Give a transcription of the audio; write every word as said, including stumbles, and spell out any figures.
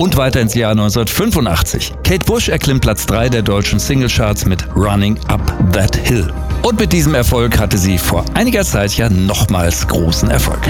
Und weiter ins Jahr neunzehnhundertfünfundachtzig. Kate Bush erklimmt Platz drei der deutschen Singlecharts mit Running Up That Hill. Und mit diesem Erfolg hatte sie vor einiger Zeit ja nochmals großen Erfolg.